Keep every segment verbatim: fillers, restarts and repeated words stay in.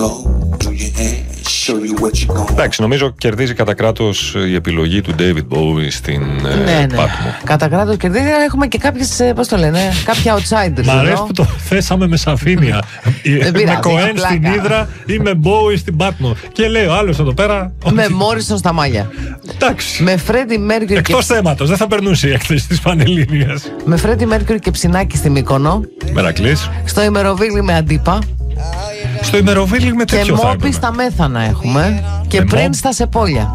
Εντάξει, νομίζω κερδίζει κατά κράτος η επιλογή του David Bowie στην ναι, ναι. Πάτμο. Κατά κράτος κερδίζει, αλλά έχουμε και κάποιες, πώς το λένε, κάποια outsiders. Μ' αρέσει που το θέσαμε με σαφήνεια. Με Κοέν στην Ύδρα ή με Bowie στην Πάτμο. Και λέει ο άλλος εδώ πέρα. Με Μόρισον στα μάλια. Εντάξει. Με Freddie Mercury. Εκτός και... θέματος, δεν θα περνούσε η έκθεση της Πανελλήνιας. Με Freddie Mercury και Ψινάκη στη Μύκονο. Μερακλής. Στο Ημεροβίλι με Αντίπα. Στο Ημεροβίλι με τέτοιο θα Και Μόμπι στα Μέθανα έχουμε. Και με πριν μόμπ... στα Σεπόλια.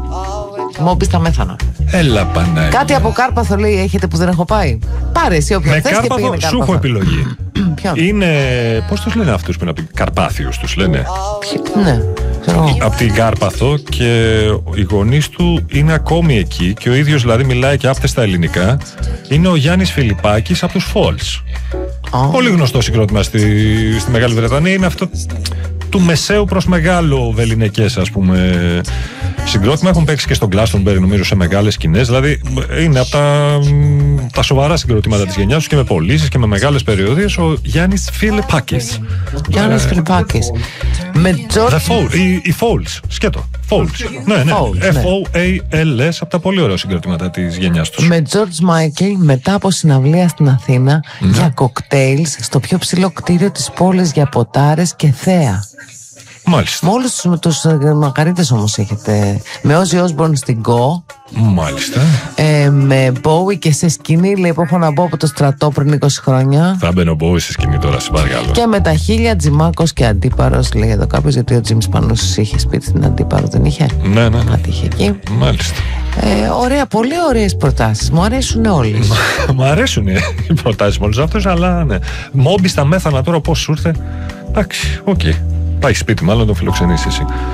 Μόμπι στα Μέθανα. Έλα Πανάγια. Κάτι από Κάρπαθο λέει έχετε που δεν έχω πάει. Πάρε εσύ όποιο θες και πήγαινε Κάρπαθο. Σου έχω επιλογή. Ποιον? Είναι, πώς τους λένε αυτούς που είναι από την Καρπάθιους τους λένε. Ναι. Από την Κάρπαθο και οι γονείς του είναι ακόμη εκεί και ο ίδιος δηλαδή μιλάει και άπτεστα ελληνικά. Είναι ο Γιάννης Φιλιππάκης από τους Falls. Oh. Πολύ γνωστό συγκρότημα στη, στη Μεγάλη Βρετανία. Είναι αυτό του μεσαίου προς μεγάλο βεληνικές, ας πούμε, συγκρότημα. Έχουν παίξει και στον Glastonbury νομίζω σε μεγάλες σκηνές. Δηλαδή είναι από τα, τα σοβαρά συγκροτήματα της γενιάς τους και με πωλήσεις και με μεγάλες περιοδίες. Ο Γιάννης Φιλιππάκης. Γιάννης ε, Φιλιππάκης. Με George... Οι Falls, σκέτο. Falls. Ναι, ναι. F O A L S, από τα πολύ ωραία συγκροτήματα της γενιάς τους. Με George Michael μετά από συναυλία στην Αθήνα mm. για κοκτέιλς στο πιο ψηλό κτίριο της πόλης για ποτάρες και θέα. Μάλιστα. Με όλους τους μακαρίτες όμως έχετε. Με Ozzy Osbourne στην Go. Μάλιστα. Ε, με Bowie και σε σκηνή λέει που έχω να μπω από το στρατό πριν είκοσι χρόνια. Θα μπαίνω Bowie σε σκηνή τώρα, σε παρακαλώ. Και με τα χίλια Τζιμάκος και Αντίπαρος λέει εδώ κάποιος, γιατί ο Τζιμς Πανούσης είχε σπίτι στην Αντίπαρο, δεν είχε? Ναι, ναι. Να είχε εκεί. Μάλιστα. Ε, ωραία, πολύ ωραίες προτάσεις. Μου αρέσουν όλες. Μου αρέσουν οι προτάσεις με όλους αυτούς, αλλά ναι. Μόμπι στα Μέθανα τώρα πώς σου ήρθε. Εντάξει, οκ. Okay. Πάει σπίτι, μάλλον τον φιλοξενήσει εσύ.